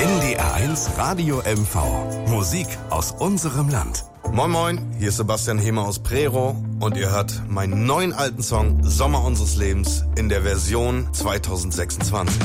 NDR1 Radio MV. Musik aus unserem Land. Moin Moin, hier ist Sebastian Hemer aus Prero und ihr hört meinen neuen alten Song Sommer unseres Lebens in der Version 2026.